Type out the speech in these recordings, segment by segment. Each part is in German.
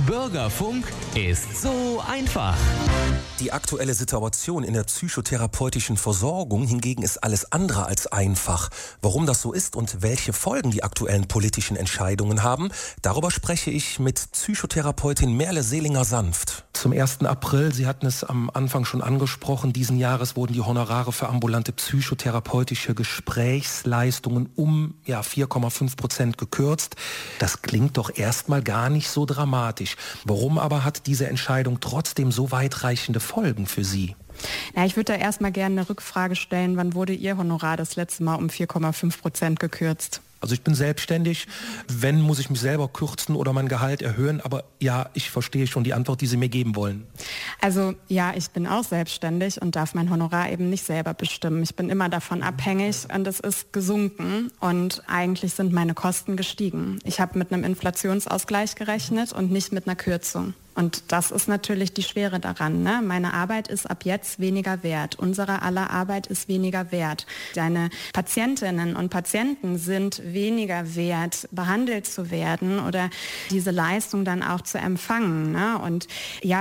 Bürgerfunk ist so einfach. Die aktuelle Situation in der psychotherapeutischen Versorgung hingegen ist alles andere als einfach. Warum das so ist und welche Folgen die aktuellen politischen Entscheidungen haben, darüber spreche ich mit Psychotherapeutin Merle Seelinger-Sanft. Zum 1. April, Sie hatten es am Anfang schon angesprochen, diesen Jahres wurden die Honorare für ambulante psychotherapeutische Gesprächsleistungen um 4,5% gekürzt. Das klingt doch erstmal gar nicht so dramatisch. Warum aber hat diese Entscheidung trotzdem so weitreichende Folgen für Sie? Ja, ich würde da erstmal gerne eine Rückfrage stellen. Wann wurde Ihr Honorar das letzte Mal um 4,5% gekürzt? Also ich bin selbstständig, wenn, muss ich mich selber kürzen oder mein Gehalt erhöhen, aber ja, ich verstehe schon die Antwort, die Sie mir geben wollen. Also ja, ich bin auch selbstständig und darf mein Honorar eben nicht selber bestimmen. Ich bin immer davon abhängig und es ist gesunken und eigentlich sind meine Kosten gestiegen. Ich habe mit einem Inflationsausgleich gerechnet und nicht mit einer Kürzung. Und das ist natürlich die Schwere daran. Ne? Meine Arbeit ist ab jetzt weniger wert. Unsere aller Arbeit ist weniger wert. Deine Patientinnen und Patienten sind weniger wert, behandelt zu werden oder diese Leistung dann auch zu empfangen. Ne? Und ja,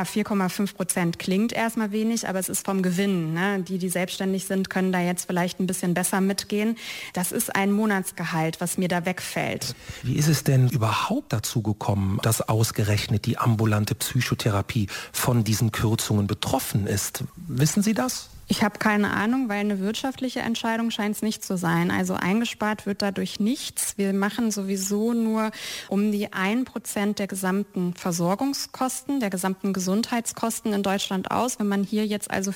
4,5% klingt erstmal wenig, aber es ist vom Gewinn. Ne? Die selbstständig sind, können da jetzt vielleicht ein bisschen besser mitgehen. Das ist ein Monatsgehalt, was mir da wegfällt. Wie ist es denn überhaupt dazu gekommen, dass ausgerechnet die ambulante Psychotherapie von diesen Kürzungen betroffen ist? Wissen Sie das? Ich habe keine Ahnung, weil eine wirtschaftliche Entscheidung scheint es nicht zu sein. Also eingespart wird dadurch nichts. Wir machen sowieso nur um die 1% der gesamten Versorgungskosten, der gesamten Gesundheitskosten in Deutschland aus. Wenn man hier jetzt also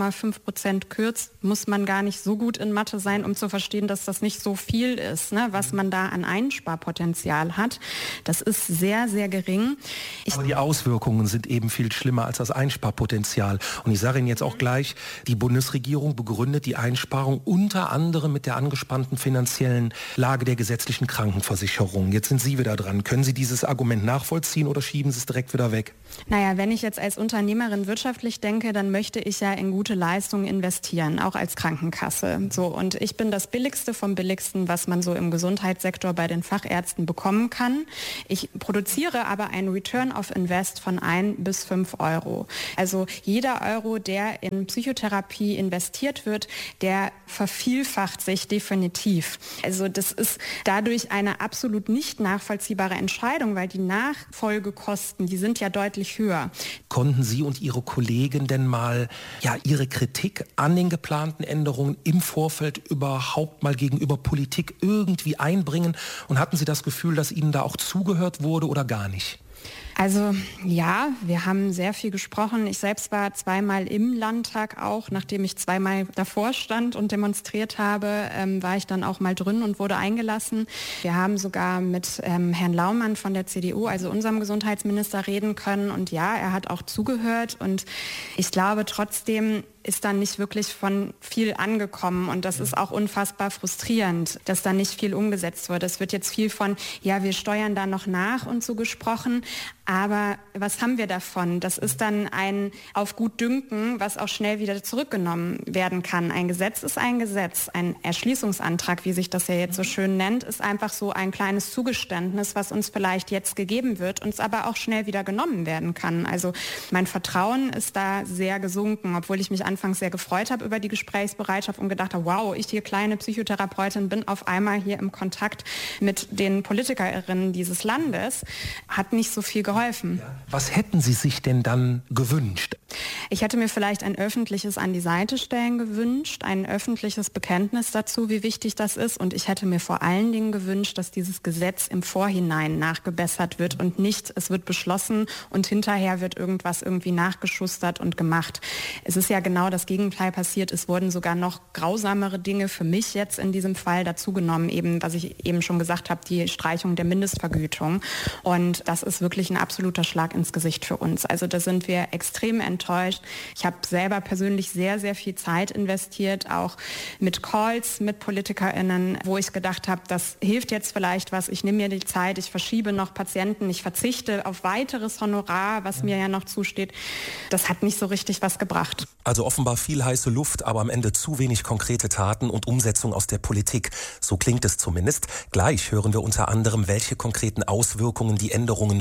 4,5% kürzt, muss man gar nicht so gut in Mathe sein, um zu verstehen, dass das nicht so viel ist, ne, was man da an Einsparpotenzial hat. Das ist sehr, sehr gering. Aber die Auswirkungen sind eben viel schlimmer als das Einsparpotenzial. Und ich sage Ihnen jetzt auch gleich, die Bundesregierung begründet die Einsparung unter anderem mit der angespannten finanziellen Lage der gesetzlichen Krankenversicherung. Jetzt sind Sie wieder dran. Können Sie dieses Argument nachvollziehen oder schieben Sie es direkt wieder weg? Naja, wenn ich jetzt als Unternehmerin wirtschaftlich denke, dann möchte ich ja in gute Leistungen investieren, auch als Krankenkasse. So, und ich bin das Billigste vom Billigsten, was man so im Gesundheitssektor bei den Fachärzten bekommen kann. Ich produziere aber einen Return of Invest von 1 bis 5 Euro. Also jeder Euro, der in Psychotherapie investiert wird, der vervielfacht sich definitiv. Also das ist dadurch eine absolut nicht nachvollziehbare Entscheidung, weil die Nachfolgekosten, die sind ja deutlich höher. Konnten Sie und Ihre Kollegen denn mal Ihre Kritik an den geplanten Änderungen im Vorfeld überhaupt mal gegenüber Politik irgendwie einbringen? Und hatten Sie das Gefühl, dass Ihnen da auch zugehört wurde oder gar nicht? Also ja, wir haben sehr viel gesprochen. Ich selbst war 2-mal im Landtag auch, nachdem ich 2-mal davor stand und demonstriert habe, war ich dann auch mal drin und wurde eingelassen. Wir haben sogar mit Herrn Laumann von der CDU, also unserem Gesundheitsminister, reden können. Und ja, er hat auch zugehört. Und ich glaube trotzdem, ist dann nicht wirklich von viel angekommen und das ist auch unfassbar frustrierend, dass da nicht viel umgesetzt wird. Es wird jetzt viel von, wir steuern da noch nach und so gesprochen, aber was haben wir davon? Das ist dann ein auf gut Dünken, was auch schnell wieder zurückgenommen werden kann. Ein Gesetz ist ein Gesetz, ein Erschließungsantrag, wie sich das ja jetzt so schön nennt, ist einfach so ein kleines Zugeständnis, was uns vielleicht jetzt gegeben wird, uns aber auch schnell wieder genommen werden kann. Also mein Vertrauen ist da sehr gesunken, obwohl ich mich anfangs sehr gefreut habe über die Gesprächsbereitschaft und gedacht habe, wow, ich hier kleine Psychotherapeutin bin auf einmal hier im Kontakt mit den Politikerinnen dieses Landes, hat nicht so viel geholfen. Was hätten Sie sich denn dann gewünscht? Ich hätte mir vielleicht ein öffentliches an die Seite stellen gewünscht, ein öffentliches Bekenntnis dazu, wie wichtig das ist. Und ich hätte mir vor allen Dingen gewünscht, dass dieses Gesetz im Vorhinein nachgebessert wird und nicht, es wird beschlossen und hinterher wird irgendwas irgendwie nachgeschustert und gemacht. Es ist ja genau das Gegenteil passiert. Es wurden sogar noch grausamere Dinge für mich jetzt in diesem Fall dazugenommen, eben, was ich eben schon gesagt habe, die Streichung der Mindestvergütung. Und das ist wirklich ein absoluter Schlag ins Gesicht für uns. Also da sind wir extrem enttäuscht. Ich habe selber persönlich sehr, sehr viel Zeit investiert, auch mit Calls mit PolitikerInnen, wo ich gedacht habe, das hilft jetzt vielleicht was. Ich nehme mir die Zeit, ich verschiebe noch Patienten, ich verzichte auf weiteres Honorar, was mir ja noch zusteht. Das hat nicht so richtig was gebracht. Also offenbar viel heiße Luft, aber am Ende zu wenig konkrete Taten und Umsetzung aus der Politik. So klingt es zumindest. Gleich hören wir unter anderem, welche konkreten Auswirkungen die Änderungen nun für euch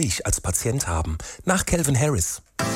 euch als Patient haben. Nach Calvin Harris.